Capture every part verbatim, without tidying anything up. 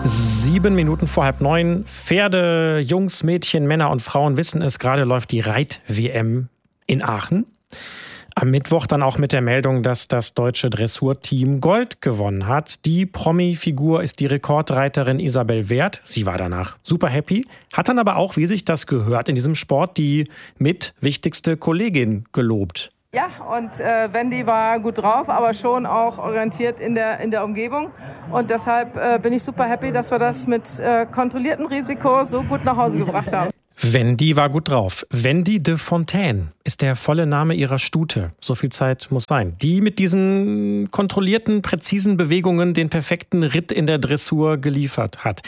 Sieben Minuten vor halb neun. Pferde, Jungs, Mädchen, Männer und Frauen wissen es. Gerade läuft die Reit-W M in Aachen. Am Mittwoch dann auch mit der Meldung, dass das deutsche Dressurteam Gold gewonnen hat. Die Promi-Figur ist die Rekordreiterin Isabel Werth. Sie war danach super happy, hat dann aber auch, wie sich das gehört in diesem Sport, die mit wichtigste Kollegin gelobt. Ja, und äh, Wendy war gut drauf, aber schon auch orientiert in der, in der Umgebung. Und deshalb äh, bin ich super happy, dass wir das mit äh, kontrolliertem Risiko so gut nach Hause gebracht haben. Wendy war gut drauf. Wendy de Fontaine ist der volle Name ihrer Stute. So viel Zeit muss sein. Die mit diesen kontrollierten, präzisen Bewegungen den perfekten Ritt in der Dressur geliefert hat.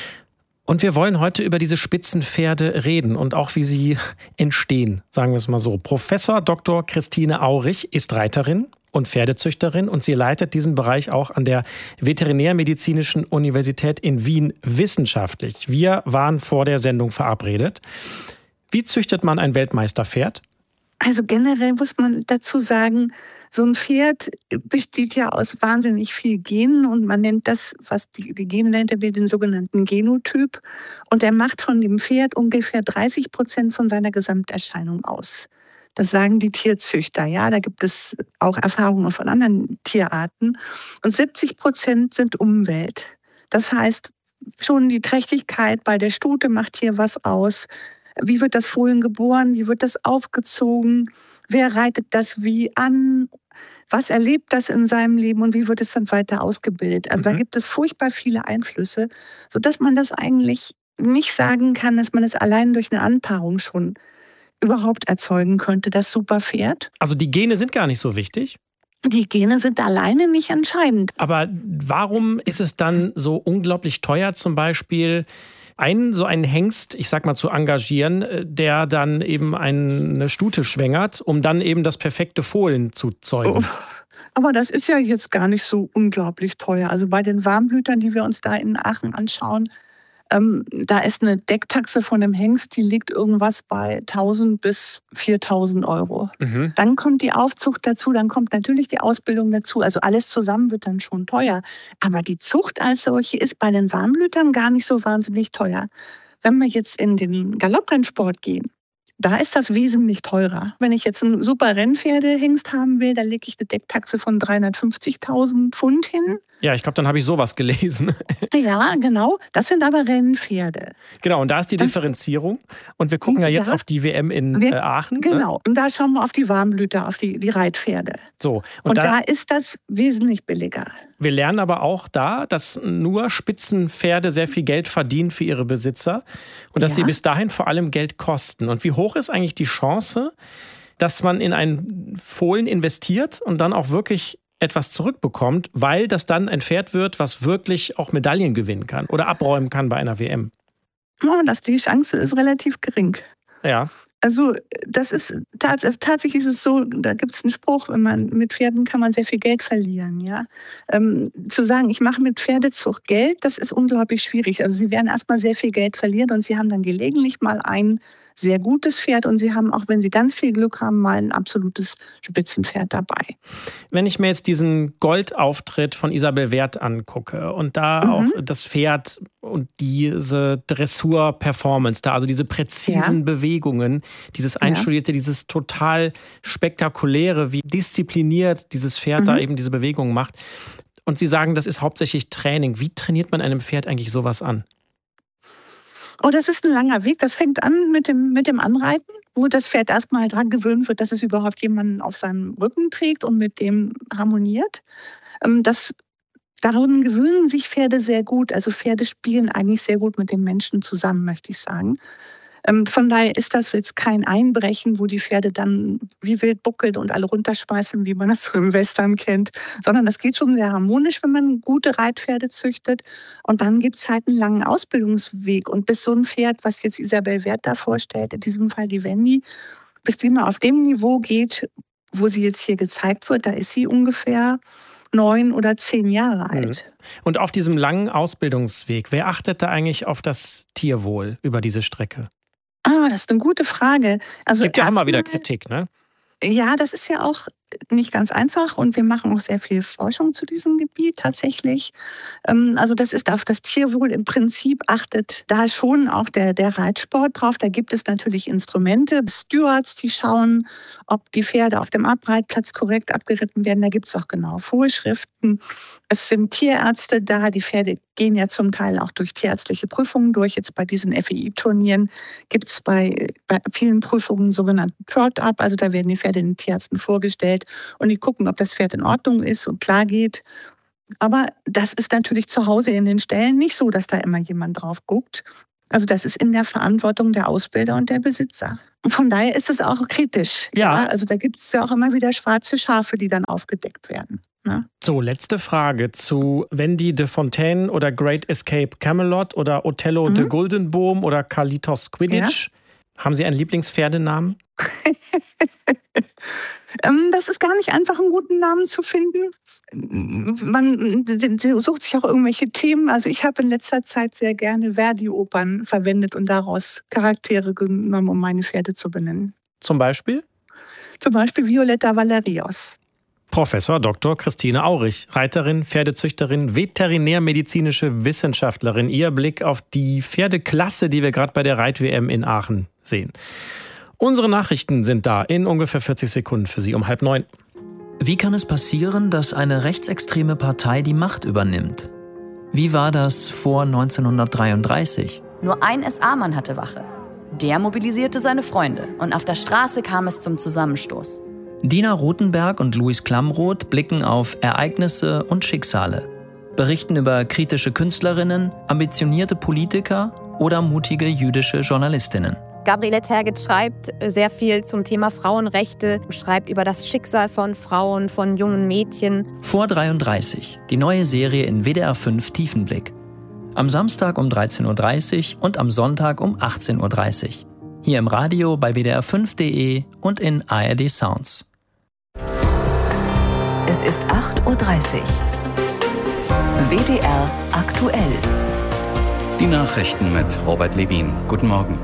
Und wir wollen heute über diese Spitzenpferde reden und auch wie sie entstehen, sagen wir es mal so. Professor Doktor Christine Aurich ist Reiterin und Pferdezüchterin und sie leitet diesen Bereich auch an der Veterinärmedizinischen Universität in Wien wissenschaftlich. Wir waren vor der Sendung verabredet. Wie züchtet man ein Weltmeisterpferd? Also generell muss man dazu sagen, so ein Pferd besteht ja aus wahnsinnig viel Genen und man nennt das, was die, die Gene nennt, er den sogenannten Genotyp. Und er macht von dem Pferd ungefähr dreißig Prozent von seiner Gesamterscheinung aus. Das sagen die Tierzüchter, ja. Da gibt es auch Erfahrungen von anderen Tierarten. Und siebzig Prozent sind Umwelt. Das heißt, schon die Trächtigkeit bei der Stute macht hier was aus. Wie wird das Fohlen geboren? Wie wird das aufgezogen? Wer reitet das wie an? Was erlebt das in seinem Leben und wie wird es dann weiter ausgebildet? Also mhm. da gibt es furchtbar viele Einflüsse, sodass man das eigentlich nicht sagen kann, dass man es allein durch eine Anpaarung schon überhaupt erzeugen könnte, das super Pferd. Also die Gene sind gar nicht so wichtig? Die Gene sind alleine nicht entscheidend. Aber warum ist es dann so unglaublich teuer, zum Beispiel einen so einen Hengst, ich sag mal, zu engagieren, der dann eben eine Stute schwängert, um dann eben das perfekte Fohlen zu zeugen? Oh. Aber das ist ja jetzt gar nicht so unglaublich teuer. Also bei den Warmblütern, die wir uns da in Aachen anschauen, ähm, da ist eine Decktaxe von einem Hengst, die liegt irgendwas bei tausend bis viertausend Euro. Mhm. Dann kommt die Aufzucht dazu, dann kommt natürlich die Ausbildung dazu. Also alles zusammen wird dann schon teuer. Aber die Zucht als solche ist bei den Warmblütern gar nicht so wahnsinnig teuer. Wenn wir jetzt in den Galopprennsport gehen, da ist das wesentlich teurer. Wenn ich jetzt einen super Rennpferdehengst haben will, dann lege ich eine Decktaxe von dreihundertfünfzigtausend Pfund hin. Ja, ich glaube, dann habe ich sowas gelesen. Ja, genau. Das sind aber Rennpferde. Genau, und da ist die das, Differenzierung. Und wir gucken ja jetzt ja. auf die W M in wir, Aachen. Genau, ne? Und da schauen wir auf die Warmblüter, auf die, die Reitpferde. So, und und da, da ist das wesentlich billiger. Wir lernen aber auch da, dass nur Spitzenpferde sehr viel Geld verdienen für ihre Besitzer und dass ja. sie bis dahin vor allem Geld kosten. Und wie hoch ist eigentlich die Chance, dass man in ein Fohlen investiert und dann auch wirklich etwas zurückbekommt, weil das dann ein Pferd wird, was wirklich auch Medaillen gewinnen kann oder abräumen kann bei einer W M? Oh, das, die Chance ist relativ gering. Ja. Also das ist tats- also tatsächlich ist es so, da gibt es einen Spruch, wenn man mit Pferden kann man sehr viel Geld verlieren. Ja? Ähm, zu sagen, ich mache mit Pferdezucht Geld, das ist unglaublich schwierig. Also sie werden erstmal sehr viel Geld verlieren und sie haben dann gelegentlich mal ein sehr gutes Pferd und sie haben, auch wenn sie ganz viel Glück haben, mal ein absolutes Spitzenpferd dabei. Wenn ich mir jetzt diesen Goldauftritt von Isabel Werth angucke und da mhm. auch das Pferd und diese Dressur-Performance da, also diese präzisen ja. Bewegungen, dieses Einstudierte, ja. dieses total spektakuläre, wie diszipliniert dieses Pferd mhm. da eben diese Bewegungen macht. Und Sie sagen, das ist hauptsächlich Training. Wie trainiert man einem Pferd eigentlich sowas an? Oh, das ist ein langer Weg. Das fängt an mit dem, mit dem Anreiten, wo das Pferd erstmal dran gewöhnt wird, dass es überhaupt jemanden auf seinem Rücken trägt und mit dem harmoniert. Das, daran gewöhnen sich Pferde sehr gut. Also Pferde spielen eigentlich sehr gut mit dem Menschen zusammen, möchte ich sagen. Von daher ist das jetzt kein Einbrechen, wo die Pferde dann wie wild buckeln und alle runterschmeißen, wie man das so im Western kennt, sondern das geht schon sehr harmonisch, wenn man gute Reitpferde züchtet. Und dann gibt es halt einen langen Ausbildungsweg. Und bis so ein Pferd, was jetzt Isabel Werth da vorstellt, in diesem Fall die Wendy, bis die mal auf dem Niveau geht, wo sie jetzt hier gezeigt wird, da ist sie ungefähr neun oder zehn Jahre alt. Und auf diesem langen Ausbildungsweg, wer achtet da eigentlich auf das Tierwohl über diese Strecke? Ah, das ist eine gute Frage. Also es gibt ja immer wieder Kritik, ne? Ja, das ist ja auch nicht ganz einfach und wir machen auch sehr viel Forschung zu diesem Gebiet tatsächlich. Also das ist auf das Tierwohl im Prinzip achtet da schon auch der, der Reitsport drauf. Da gibt es natürlich Instrumente, Stewards, die schauen, ob die Pferde auf dem Abreitplatz korrekt abgeritten werden. Da gibt es auch genau Vorschriften. Es sind Tierärzte da, die Pferde gehen ja zum Teil auch durch tierärztliche Prüfungen durch. Jetzt bei diesen F I I-Turnieren gibt es bei, bei vielen Prüfungen sogenannten Trot-Up, also da werden die Pferde den Tierärzten vorgestellt und die gucken, ob das Pferd in Ordnung ist und klar geht. Aber das ist natürlich zu Hause in den Ställen nicht so, dass da immer jemand drauf guckt. Also das ist in der Verantwortung der Ausbilder und der Besitzer. Und von daher ist es auch kritisch. Ja. Ja, also da gibt es ja auch immer wieder schwarze Schafe, die dann aufgedeckt werden. Ja. So, letzte Frage zu Wendy de Fontaine oder Great Escape Camelot oder Othello mhm. de Guldenboom oder Carlitos Quidditch. Ja. Haben Sie einen Lieblingspferdenamen? Das ist gar nicht einfach, einen guten Namen zu finden. Man sucht sich auch irgendwelche Themen. Also ich habe in letzter Zeit sehr gerne Verdi-Opern verwendet und daraus Charaktere genommen, um meine Pferde zu benennen. Zum Beispiel? Zum Beispiel Violetta Valerios. Professor Doktor Christine Aurich, Reiterin, Pferdezüchterin, veterinärmedizinische Wissenschaftlerin. Ihr Blick auf die Pferdeklasse, die wir gerade bei der Reit-W M in Aachen sehen. Unsere Nachrichten sind da in ungefähr vierzig Sekunden für Sie um halb neun. Wie kann es passieren, dass eine rechtsextreme Partei die Macht übernimmt? Wie war das vor neunzehnhundertdreiunddreißig? Nur ein S A-Mann hatte Wache. Der mobilisierte seine Freunde und auf der Straße kam es zum Zusammenstoß. Dina Rothenberg und Luis Klamroth blicken auf Ereignisse und Schicksale, berichten über kritische Künstlerinnen, ambitionierte Politiker oder mutige jüdische Journalistinnen. Gabriele Tergit schreibt sehr viel zum Thema Frauenrechte, schreibt über das Schicksal von Frauen, von jungen Mädchen. Vor dreiunddreißig, die neue Serie in W D R fünf Tiefenblick. Am Samstag um dreizehn Uhr dreißig und am Sonntag um achtzehn Uhr dreißig. Hier im Radio bei W D R fünf Punkt de und in A R D Sounds. Es ist acht Uhr dreißig. W D R aktuell. Die Nachrichten mit Robert Levin. Guten Morgen.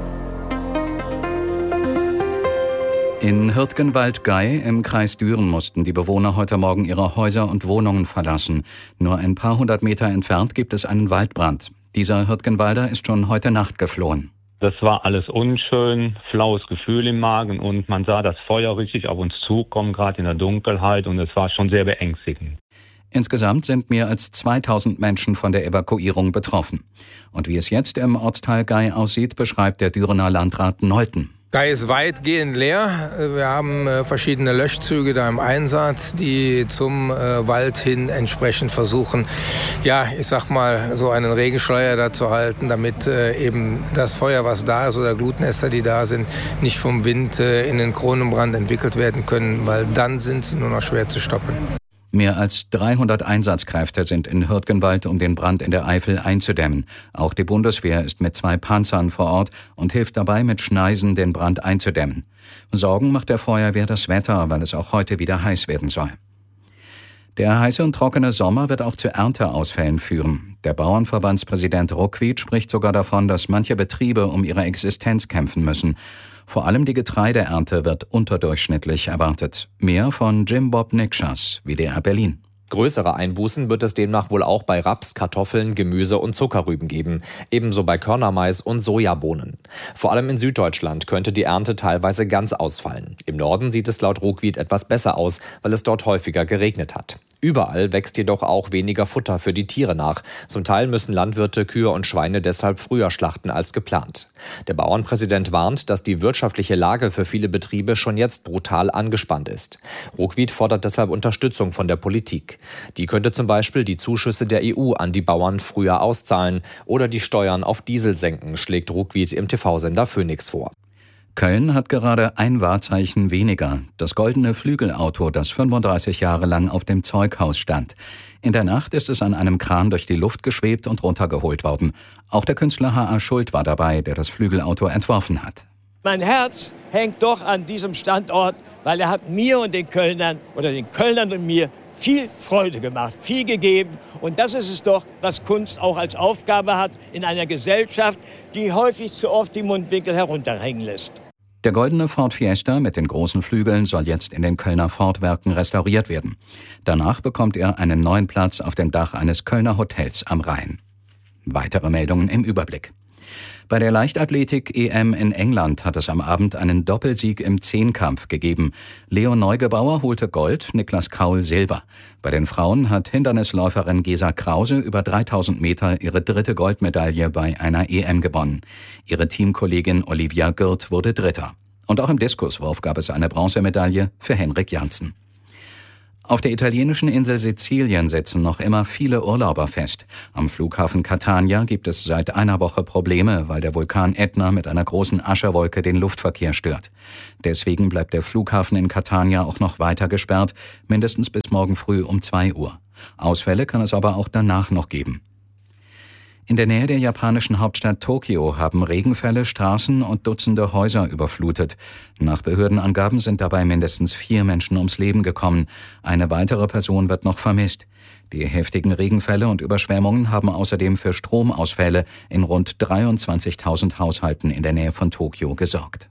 In Hürtgenwald-Gey im Kreis Düren mussten die Bewohner heute Morgen ihre Häuser und Wohnungen verlassen. Nur ein paar hundert Meter entfernt gibt es einen Waldbrand. Dieser Hürtgenwalder ist schon heute Nacht geflohen. Das war alles unschön, flaues Gefühl im Magen und man sah das Feuer richtig auf uns zukommen, gerade in der Dunkelheit, und es war schon sehr beängstigend. Insgesamt sind mehr als zweitausend Menschen von der Evakuierung betroffen. Und wie es jetzt im Ortsteil Gey aussieht, beschreibt der Dürener Landrat Neuten. Gey ist weitgehend leer. Wir haben äh, verschiedene Löschzüge da im Einsatz, die zum äh, Wald hin entsprechend versuchen, ja, ich sag mal, so einen Regenschleier da zu halten, damit äh, eben das Feuer, was da ist, oder Glutnester, die da sind, nicht vom Wind äh, in den Kronenbrand entwickelt werden können, weil dann sind sie nur noch schwer zu stoppen. Mehr als dreihundert Einsatzkräfte sind in Hürtgenwald, um den Brand in der Eifel einzudämmen. Auch die Bundeswehr ist mit zwei Panzern vor Ort und hilft dabei, mit Schneisen den Brand einzudämmen. Sorgen macht der Feuerwehr das Wetter, weil es auch heute wieder heiß werden soll. Der heiße und trockene Sommer wird auch zu Ernteausfällen führen. Der Bauernverbandspräsident Ruckwied spricht sogar davon, dass manche Betriebe um ihre Existenz kämpfen müssen. Vor allem die Getreideernte wird unterdurchschnittlich erwartet. Mehr von Jim Bob Nikschas, W D R Berlin. Größere Einbußen wird es demnach wohl auch bei Raps, Kartoffeln, Gemüse und Zuckerrüben geben, ebenso bei Körnermais und Sojabohnen. Vor allem in Süddeutschland könnte die Ernte teilweise ganz ausfallen. Im Norden sieht es laut Ruckwied etwas besser aus, weil es dort häufiger geregnet hat. Überall wächst jedoch auch weniger Futter für die Tiere nach. Zum Teil müssen Landwirte Kühe und Schweine deshalb früher schlachten als geplant. Der Bauernpräsident warnt, dass die wirtschaftliche Lage für viele Betriebe schon jetzt brutal angespannt ist. Ruckwied fordert deshalb Unterstützung von der Politik. Die könnte zum Beispiel die Zuschüsse der E U an die Bauern früher auszahlen oder die Steuern auf Diesel senken, schlägt Ruckwied im T V-Sender Phoenix vor. Köln hat gerade ein Wahrzeichen weniger. Das goldene Flügelauto, das fünfunddreißig Jahre lang auf dem Zeughaus stand. In der Nacht ist es an einem Kran durch die Luft geschwebt und runtergeholt worden. Auch der Künstler H A. Schuld war dabei, der das Flügelauto entworfen hat. Mein Herz hängt doch an diesem Standort, weil er hat mir und den Kölnern oder den Kölnern und mir viel Freude gemacht, viel gegeben. Und das ist es doch, was Kunst auch als Aufgabe hat in einer Gesellschaft, die häufig zu oft die Mundwinkel herunterhängen lässt. Der goldene Ford Fiesta mit den großen Flügeln soll jetzt in den Kölner Ford-Werken restauriert werden. Danach bekommt er einen neuen Platz auf dem Dach eines Kölner Hotels am Rhein. Weitere Meldungen im Überblick. Bei der Leichtathletik-E M in England hat es am Abend einen Doppelsieg im Zehnkampf gegeben. Leo Neugebauer holte Gold, Niklas Kaul Silber. Bei den Frauen hat Hindernisläuferin Gesa Krause über dreitausend Meter ihre dritte Goldmedaille bei einer E M gewonnen. Ihre Teamkollegin Olivia Gürt wurde Dritter. Und auch im Diskuswurf gab es eine Bronzemedaille für Henrik Janssen. Auf der italienischen Insel Sizilien sitzen noch immer viele Urlauber fest. Am Flughafen Catania gibt es seit einer Woche Probleme, weil der Vulkan Ätna mit einer großen Aschewolke den Luftverkehr stört. Deswegen bleibt der Flughafen in Catania auch noch weiter gesperrt, mindestens bis morgen früh um zwei Uhr. Ausfälle kann es aber auch danach noch geben. In der Nähe der japanischen Hauptstadt Tokio haben Regenfälle Straßen und Dutzende Häuser überflutet. Nach Behördenangaben sind dabei mindestens vier Menschen ums Leben gekommen. Eine weitere Person wird noch vermisst. Die heftigen Regenfälle und Überschwemmungen haben außerdem für Stromausfälle in rund dreiundzwanzigtausend Haushalten in der Nähe von Tokio gesorgt.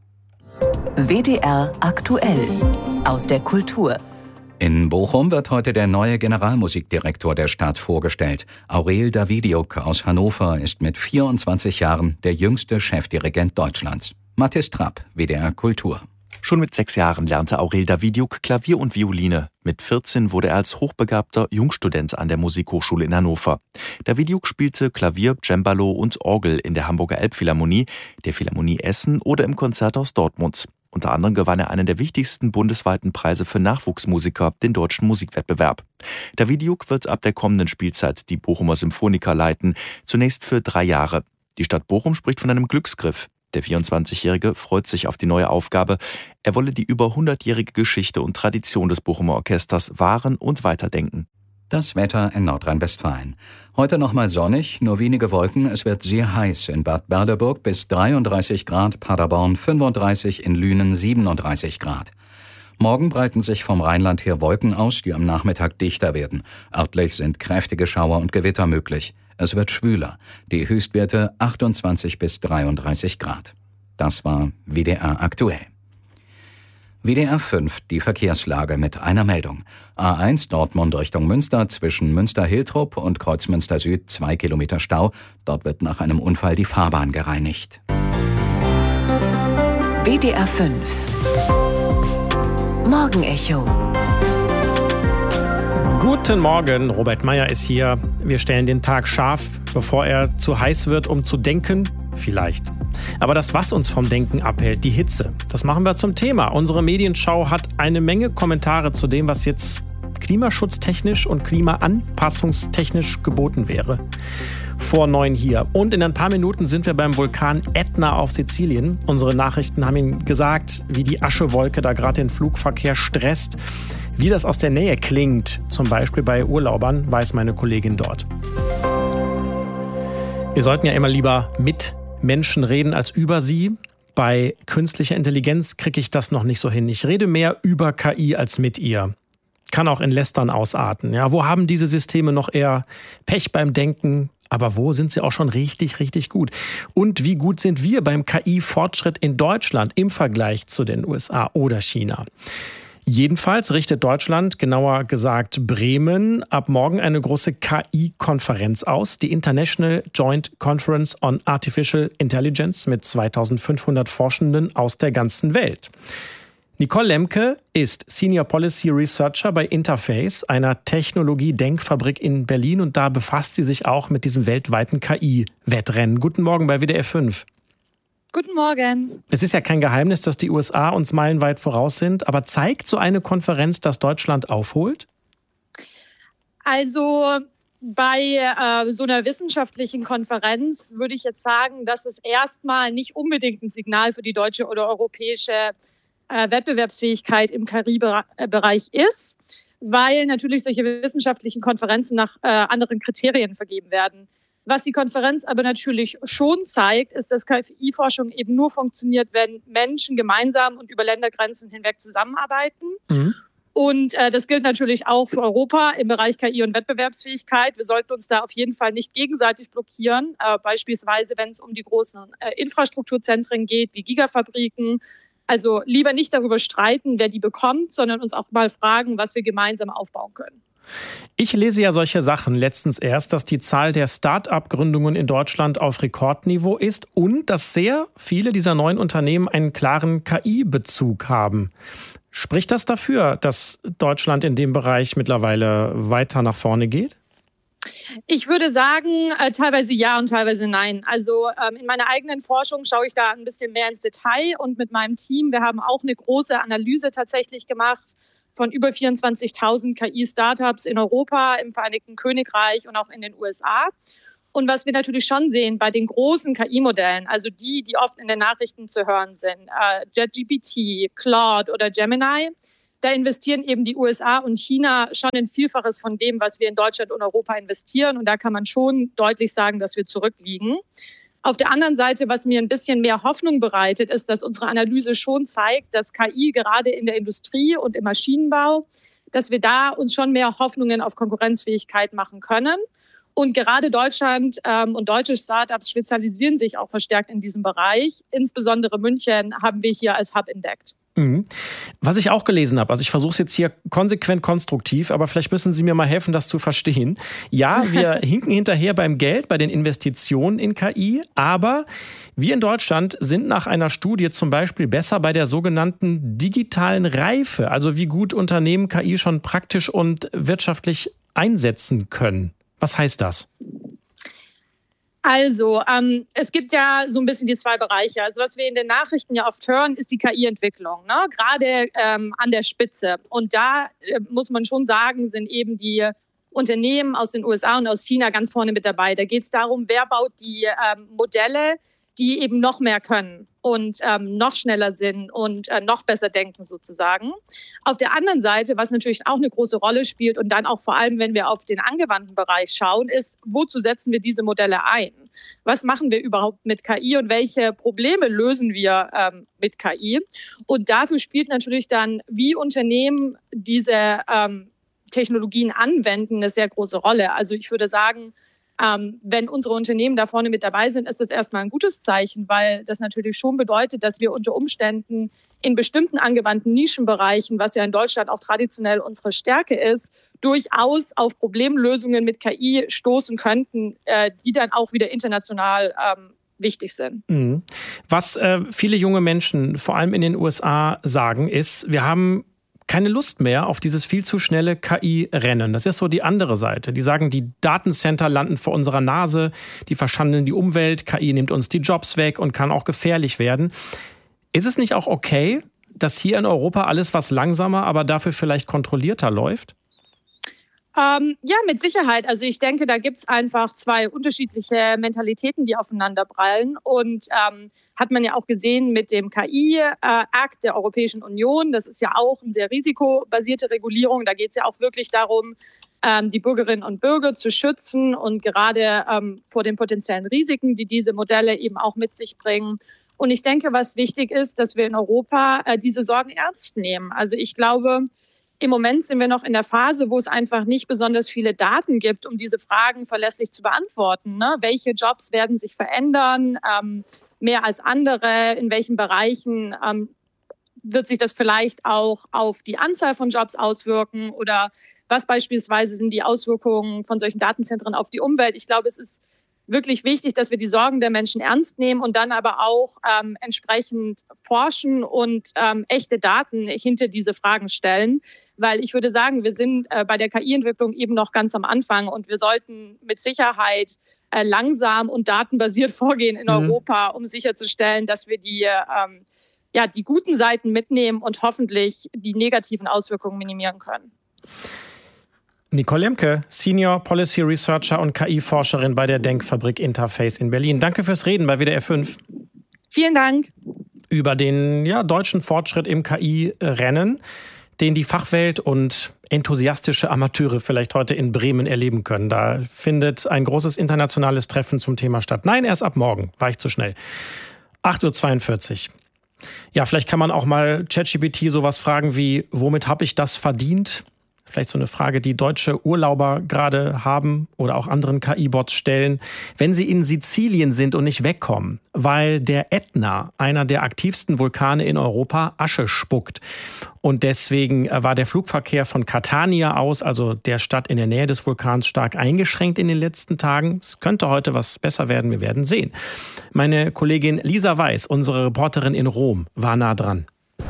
W D R aktuell aus der Kultur. In Bochum wird heute der neue Generalmusikdirektor der Stadt vorgestellt. Aurel Davidiuk aus Hannover ist mit vierundzwanzig Jahren der jüngste Chefdirigent Deutschlands. Mathis Trapp, W D R Kultur. Schon mit sechs Jahren lernte Aurel Davidiuk Klavier und Violine. Mit vierzehn wurde er als hochbegabter Jungstudent an der Musikhochschule in Hannover. Davidiuk spielte Klavier, Cembalo und Orgel in der Hamburger Elbphilharmonie, der Philharmonie Essen oder im Konzerthaus Dortmund. Unter anderem gewann er einen der wichtigsten bundesweiten Preise für Nachwuchsmusiker, den Deutschen Musikwettbewerb. Davidiuk wird ab der kommenden Spielzeit die Bochumer Symphoniker leiten, zunächst für drei Jahre. Die Stadt Bochum spricht von einem Glücksgriff. Der vierundzwanzigjährige freut sich auf die neue Aufgabe. Er wolle die über hundertjährige Geschichte und Tradition des Bochumer Orchesters wahren und weiterdenken. Das Wetter in Nordrhein-Westfalen. Heute nochmal sonnig, nur wenige Wolken. Es wird sehr heiß in Bad Berleburg bis dreiunddreißig Grad, Paderborn fünfunddreißig, in Lünen siebenunddreißig Grad. Morgen breiten sich vom Rheinland her Wolken aus, die am Nachmittag dichter werden. Örtlich sind kräftige Schauer und Gewitter möglich. Es wird schwüler. Die Höchstwerte achtundzwanzig bis dreiunddreißig Grad. Das war W D R aktuell. W D R fünf, die Verkehrslage mit einer Meldung. A eins Dortmund Richtung Münster zwischen Münster-Hiltrup und Kreuzmünster Süd zwei Kilometer Stau. Dort wird nach einem Unfall die Fahrbahn gereinigt. W D R fünf Morgenecho. Guten Morgen, Robert Meyer ist hier. Wir stellen den Tag scharf, bevor er zu heiß wird, um zu denken. Vielleicht. Aber das, was uns vom Denken abhält, die Hitze, das machen wir zum Thema. Unsere Medienschau hat eine Menge Kommentare zu dem, was jetzt klimaschutztechnisch und klimaanpassungstechnisch geboten wäre. Vor neun hier. Und in ein paar Minuten sind wir beim Vulkan Ätna auf Sizilien. Unsere Nachrichten haben Ihnen gesagt, wie die Aschewolke da gerade den Flugverkehr stresst. Wie das aus der Nähe klingt, zum Beispiel bei Urlaubern, weiß meine Kollegin dort. Wir sollten ja immer lieber mit Menschen reden als über sie. Bei künstlicher Intelligenz kriege ich das noch nicht so hin. Ich rede mehr über K I als mit ihr. Kann auch in Lästern ausarten. Ja, wo haben diese Systeme noch eher Pech beim Denken? Aber wo sind sie auch schon richtig, richtig gut? Und wie gut sind wir beim K I-Fortschritt in Deutschland im Vergleich zu den U S A oder China? Jedenfalls richtet Deutschland, genauer gesagt Bremen, ab morgen eine große K I-Konferenz aus, die International Joint Conference on Artificial Intelligence mit zweitausendfünfhundert Forschenden aus der ganzen Welt. Nicole Lemke ist Senior Policy Researcher bei Interface, einer Technologie-Denkfabrik in Berlin, und da befasst sie sich auch mit diesem weltweiten K I-Wettrennen. Guten Morgen bei W D R fünf. Guten Morgen. Es ist ja kein Geheimnis, dass die U S A uns meilenweit voraus sind, aber zeigt so eine Konferenz, dass Deutschland aufholt? Also bei äh, so einer wissenschaftlichen Konferenz würde ich jetzt sagen, dass es erstmal nicht unbedingt ein Signal für die deutsche oder europäische äh, Wettbewerbsfähigkeit im K I-Bereich ist, weil natürlich solche wissenschaftlichen Konferenzen nach äh, anderen Kriterien vergeben werden. Was die Konferenz aber natürlich schon zeigt, ist, dass K I-Forschung eben nur funktioniert, wenn Menschen gemeinsam und über Ländergrenzen hinweg zusammenarbeiten. Mhm. Und äh, das gilt natürlich auch für Europa im Bereich K I und Wettbewerbsfähigkeit. Wir sollten uns da auf jeden Fall nicht gegenseitig blockieren. Äh, beispielsweise, wenn es um die großen äh, Infrastrukturzentren geht, wie Gigafabriken, Also lieber nicht darüber streiten, wer die bekommt, sondern uns auch mal fragen, was wir gemeinsam aufbauen können. Ich lese ja solche Sachen letztens erst, dass die Zahl der Start-up-Gründungen in Deutschland auf Rekordniveau ist und dass sehr viele dieser neuen Unternehmen einen klaren K I-Bezug haben. Spricht das dafür, dass Deutschland in dem Bereich mittlerweile weiter nach vorne geht? Ich würde sagen, äh, teilweise ja und teilweise nein. Also ähm, in meiner eigenen Forschung schaue ich da ein bisschen mehr ins Detail und mit meinem Team, wir haben auch eine große Analyse tatsächlich gemacht von über vierundzwanzigtausend K I-Startups in Europa, im Vereinigten Königreich und auch in den U S A. Und was wir natürlich schon sehen bei den großen K I-Modellen, also die, die oft in den Nachrichten zu hören sind, äh, ChatGPT, Claude oder Gemini, da investieren eben die U S A und China schon ein Vielfaches von dem, was wir in Deutschland und Europa investieren. Und da kann man schon deutlich sagen, dass wir zurückliegen. Auf der anderen Seite, was mir ein bisschen mehr Hoffnung bereitet, ist, dass unsere Analyse schon zeigt, dass K I gerade in der Industrie und im Maschinenbau, dass wir da uns schon mehr Hoffnungen auf Konkurrenzfähigkeit machen können. Und gerade Deutschland ähm, und deutsche Startups spezialisieren sich auch verstärkt in diesem Bereich. Insbesondere München haben wir hier als Hub entdeckt. Mhm. Was ich auch gelesen habe, also ich versuche es jetzt hier konsequent konstruktiv, aber vielleicht müssen Sie mir mal helfen, das zu verstehen. Ja, wir hinken hinterher beim Geld, bei den Investitionen in K I, aber wir in Deutschland sind nach einer Studie zum Beispiel besser bei der sogenannten digitalen Reife, also wie gut Unternehmen K I schon praktisch und wirtschaftlich einsetzen können. Was heißt das? Also, ähm, es gibt ja so ein bisschen die zwei Bereiche. Also, was wir in den Nachrichten ja oft hören, ist die K I-Entwicklung, ne? Gerade ähm, an der Spitze. Und da äh, muss man schon sagen, sind eben die Unternehmen aus den U S A und aus China ganz vorne mit dabei. Da geht es darum, wer baut die ähm, Modelle, die eben noch mehr können und ähm, noch schneller sind und äh, noch besser denken sozusagen. Auf der anderen Seite, was natürlich auch eine große Rolle spielt und dann auch vor allem, wenn wir auf den angewandten Bereich schauen, ist, wozu setzen wir diese Modelle ein? Was machen wir überhaupt mit K I und welche Probleme lösen wir ähm, mit K I? Und dafür spielt natürlich dann, wie Unternehmen diese ähm, Technologien anwenden, eine sehr große Rolle. Also ich würde sagen, Ähm, wenn unsere Unternehmen da vorne mit dabei sind, ist das erstmal ein gutes Zeichen, weil das natürlich schon bedeutet, dass wir unter Umständen in bestimmten angewandten Nischenbereichen, was ja in Deutschland auch traditionell unsere Stärke ist, durchaus auf Problemlösungen mit K I stoßen könnten, äh, die dann auch wieder international ähm, wichtig sind. Mhm. Was äh, viele junge Menschen, vor allem in den U S A, sagen, ist, wir haben keine Lust mehr auf dieses viel zu schnelle K I-Rennen. Das ist so die andere Seite. Die sagen, die Datencenter landen vor unserer Nase, die verschandeln die Umwelt, K I nimmt uns die Jobs weg und kann auch gefährlich werden. Ist es nicht auch okay, dass hier in Europa alles was langsamer, aber dafür vielleicht kontrollierter läuft? Ähm, ja, mit Sicherheit. Also ich denke, da gibt es einfach zwei unterschiedliche Mentalitäten, die aufeinander prallen. Und ähm, hat man ja auch gesehen mit dem K I-Akt der Europäischen Union. Das ist ja auch eine sehr risikobasierte Regulierung. Da geht es ja auch wirklich darum, ähm, die Bürgerinnen und Bürger zu schützen und gerade ähm, vor den potenziellen Risiken, die diese Modelle eben auch mit sich bringen. Und ich denke, was wichtig ist, dass wir in Europa äh, diese Sorgen ernst nehmen. Also ich glaube, im Moment sind wir noch in der Phase, wo es einfach nicht besonders viele Daten gibt, um diese Fragen verlässlich zu beantworten. Ne? Welche Jobs werden sich verändern, ähm, mehr als andere? In welchen Bereichen ähm, wird sich das vielleicht auch auf die Anzahl von Jobs auswirken? Oder was beispielsweise sind die Auswirkungen von solchen Datenzentren auf die Umwelt? Ich glaube, es ist wirklich wichtig, dass wir die Sorgen der Menschen ernst nehmen und dann aber auch ähm, entsprechend forschen und ähm, echte Daten hinter diese Fragen stellen. Weil ich würde sagen, wir sind äh, bei der K I-Entwicklung eben noch ganz am Anfang und wir sollten mit Sicherheit äh, langsam und datenbasiert vorgehen in mhm. Europa, um sicherzustellen, dass wir die, ähm, ja, die guten Seiten mitnehmen und hoffentlich die negativen Auswirkungen minimieren können. Nicole Lemke, Senior Policy Researcher und K I-Forscherin bei der Denkfabrik Interface in Berlin. Danke fürs Reden bei W D R fünf. Vielen Dank. Über den ja, deutschen Fortschritt im K I-Rennen, den die Fachwelt und enthusiastische Amateure vielleicht heute in Bremen erleben können. Da findet ein großes internationales Treffen zum Thema statt. Nein, erst ab morgen. War ich zu schnell. acht Uhr zweiundvierzig. Ja, vielleicht kann man auch mal ChatGPT sowas fragen wie, womit habe ich das verdient? Vielleicht so eine Frage, die deutsche Urlauber gerade haben oder auch anderen K I-Bots stellen. Wenn sie in Sizilien sind und nicht wegkommen, weil der Ätna, einer der aktivsten Vulkane in Europa, Asche spuckt. Und deswegen war der Flugverkehr von Catania aus, also der Stadt in der Nähe des Vulkans, stark eingeschränkt in den letzten Tagen. Es könnte heute was besser werden, wir werden sehen. Meine Kollegin Lisa Weiß, unsere Reporterin in Rom, war nah dran.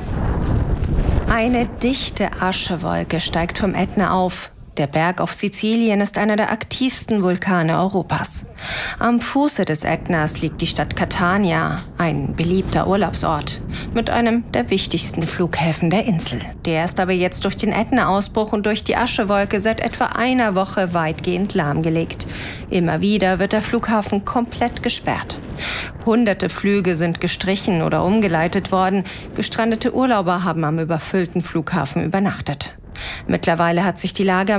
Eine dichte Aschewolke steigt vom Ätna auf. Der Berg auf Sizilien ist einer der aktivsten Vulkane Europas. Am Fuße des Ätnas liegt die Stadt Catania, ein beliebter Urlaubsort, mit einem der wichtigsten Flughäfen der Insel. Der ist aber jetzt durch den Ätna-Ausbruch und durch die Aschewolke seit etwa einer Woche weitgehend lahmgelegt. Immer wieder wird der Flughafen komplett gesperrt. Hunderte Flüge sind gestrichen oder umgeleitet worden. Gestrandete Urlauber haben am überfüllten Flughafen übernachtet. Mittlerweile hat sich die Lage